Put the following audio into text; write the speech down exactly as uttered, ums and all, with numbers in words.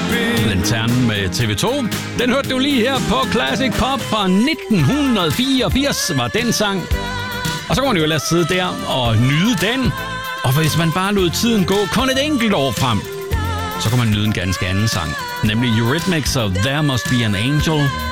Lanternen med T V to. Den hørte du lige her på Classic Pop fra nitten fireogfirs, var den sang. Og så kunne man jo lade sidde der og nyde den. Og hvis man bare lod tiden gå kun et enkelt år frem, så kunne man nyde en ganske anden sang. Nemlig Eurythmics og There Must Be an Angel.